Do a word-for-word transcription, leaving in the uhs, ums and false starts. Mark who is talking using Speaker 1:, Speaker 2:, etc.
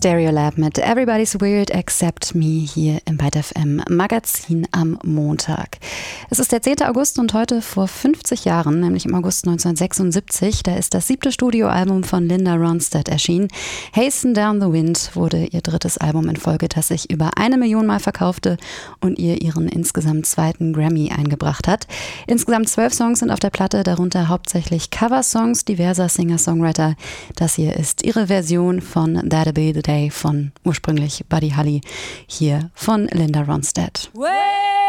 Speaker 1: Stereolab mit Everybody's Weird Except Me hier im Byte F M Magazin am Montag. Es ist der zehnte August und heute vor fünfzig Jahren, nämlich im August neunzehnhundertsechsundsiebzig, da ist das siebte Studioalbum von Linda Ronstadt erschienen. Hasten Down the Wind wurde ihr drittes Album in Folge, das sich über eine Million Mal verkaufte und ihr ihren insgesamt zweiten Grammy eingebracht hat. Insgesamt zwölf Songs sind auf der Platte, darunter hauptsächlich Coversongs diverser Singer-Songwriter. Das hier ist ihre Version von That'll Be the Day von ursprünglich Buddy Holly, hier von Linda Ronstadt.